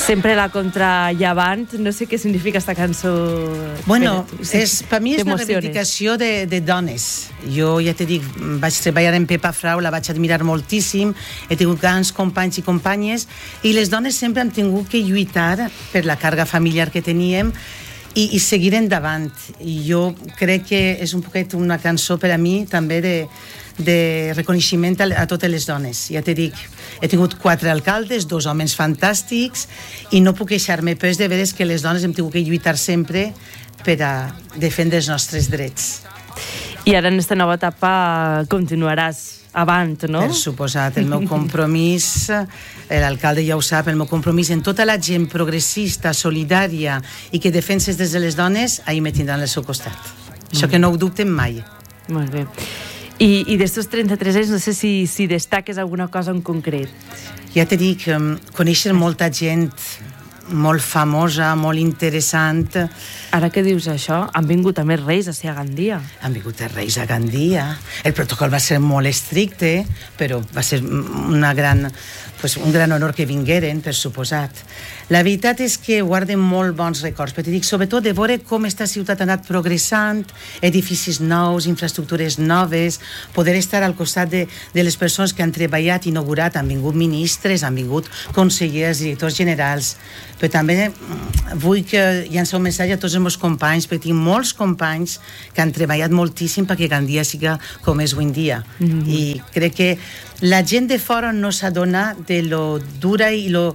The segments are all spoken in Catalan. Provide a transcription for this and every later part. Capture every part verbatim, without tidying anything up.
sempre la contra llevant. No sé què significa esta cançó. Bueno, és, per mi és una reivindicació de, de dones. Jo ja te dic, vaig treballar en Pepa Frau, la vaig admirar moltíssim, he tingut grans companys i companyes, i les dones sempre hem tingut que lluitar per la càrrega familiar que teníem i, i seguir endavant. I jo crec que és un poquet una cançó per a mi també de, de reconeixement a, a totes les dones. Ja te dic, he tingut quatre alcaldes, dos homes fantàstics, i no puc queixar-me, però és de veres que les dones hem tingut que lluitar sempre per a defendre els nostres drets. I ara en aquesta nova etapa continuaràs avant, no? Per suposat, el meu compromís, l'alcalde ja ho sap, el meu compromís en tota la gent progressista, solidària i que defenses des de les dones, ahir me tindran al seu costat. Mm. Això que no ho dubten mai. Molt bé. I, i d'estos trenta-tres anys, no sé si, si destaques alguna cosa en concret. Ja te dic, conèixer molta gent molt famosa, molt interessant. Ara que dius això, han vingut a més reis a ser a Gandia. Han vingut a reis a Gandia. El protocol va ser molt estricte, però va ser una gran, pues, un gran honor que vingueren, per suposat. La veritat és que guarden molt bons records, però t'hi dic, sobretot de veure com esta ciutat ha anat progressant, edificis nous, infraestructures noves, poder estar al costat de, de les persones que han treballat i inaugurat, han vingut ministres, han vingut consellers, directors generals, però també vull que llançar un missatge a tots els meus companys, perquè tinc molts companys que han treballat moltíssim perquè Gandia siga com és avui en dia. Mm-hmm. I crec que la gent de fora no s'adona de lo dura i lo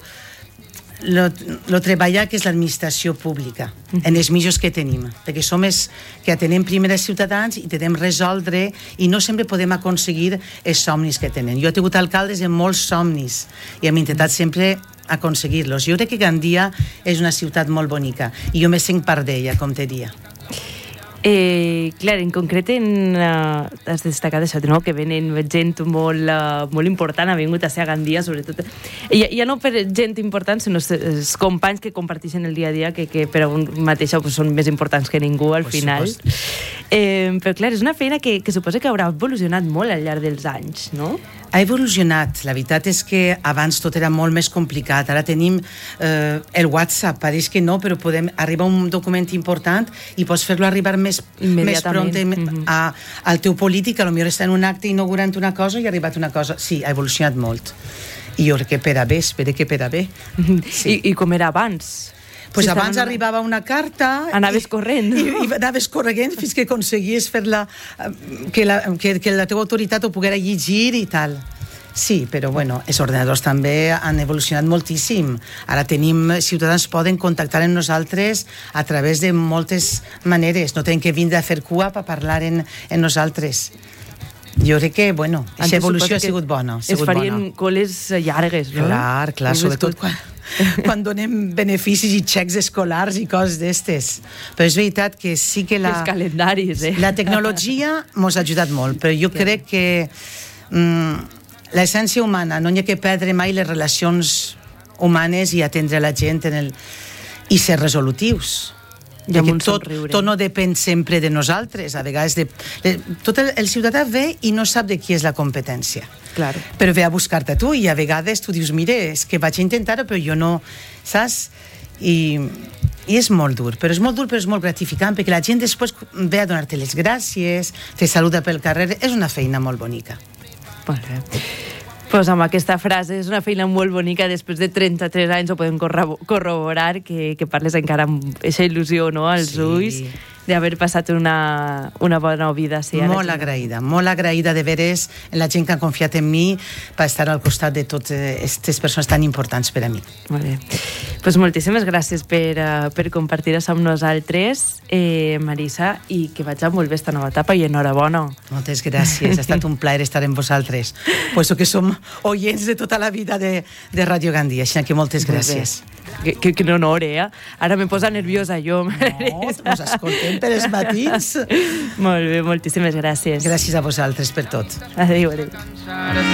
Lo, lo treballar que és l'administració pública, uh-huh. en els mitjos que tenim, perquè som els que atenem primer els ciutadans i tenem resoldre, i no sempre podem aconseguir els somnis que tenen. Jo he tingut alcaldes amb molts somnis i hem intentat sempre aconseguir-los. Jo crec que Gandia és una ciutat molt bonica i jo me sent part d'ella, com te dia. Eh, clar, en concret en, uh, has destacat això, no? Que venen gent molt, uh, molt important, ha vingut a ser a Gandia, sobretot. I ja no per gent important, sinó els companys que comparteixen el dia a dia, que, que per a un mateixa pues, són més importants que ningú al final. Eh, però clar, és una feina que, que suposa que haurà evolucionat molt al llarg dels anys, no? Ha evolucionat. La veritat és que abans tot era molt més complicat. Ara tenim eh, el WhatsApp, pareix que no, però podem arribar a un document important i pots fer-lo arribar més, més pront mm-hmm. a, al teu polític, que potser està en un acte inaugurant una cosa i ha arribat una cosa. Sí, ha evolucionat molt. I jo crec que per a bé, espero que per a bé. Sí. I, I com era abans? Pues si abans arribava una carta... Anaves i, corrent. I, i anaves corrent fins que aconseguies fer-la... Que la, que, que la teva autoritat ho poguera llegir i tal. Sí, però bueno, els ordenadors també han evolucionat moltíssim. Ara tenim... Ciutadans poden contactar amb nosaltres a través de moltes maneres. No tenen que vindre a fer cua per parlar en, en nosaltres. Jo crec que, bueno, aquesta evolució ha sigut bona. Es farien bona. Coles llargues, no? Clar, clar, sobretot quan... quan donem beneficis i xecs escolars i coses d'estes. Però és veritat que sí que la... Els calendaris, eh? La tecnologia mos ha ajudat molt, però jo crec que mm, l'essència humana, no hi ha que perdre mai les relacions humanes i atendre la gent en el... i ser resolutius. Perquè tot, tot no depèn sempre de nosaltres. A vegades de, de, tot el, el ciutadà ve i no sap de qui és la competència. Claro. Però ve a buscar-te tu i a vegades tu dius, mire, és que vaig intentar-ho però jo no, saps? I, i és molt dur, però és molt dur però és molt gratificant perquè la gent després ve a donar-te les gràcies, te saluda pel carrer, és una feina molt bonica. Molt bé. Pues amb aquesta frase, és una feina molt bonica, després de trenta-tres anys ho podem corroborar, que, que parles encara amb aquesta il·lusió, no?, als sí. ulls, d'haver passat una, una bona vida. Sí, molt agraïda, molt agraïda de veres la gent que ha confiat en mi per estar al costat de totes aquestes persones tan importants per a mi. Molt bé. Pues moltíssimes gràcies per, uh, per compartir-ho amb nosaltres, eh, Marisa, i que vaig a molt bé esta nova etapa i enhorabona. Moltes gràcies, ha estat un plaer estar amb vosaltres. Pues que som oients de tota la vida de, de Radio Gandia, així que moltes gràcies. Que, que, que honor, eh? Ara me posa nerviosa jo. No, us escoltem per els matins. Molt bé, moltíssimes gràcies. Gràcies a vosaltres per tot. Adéu, adéu.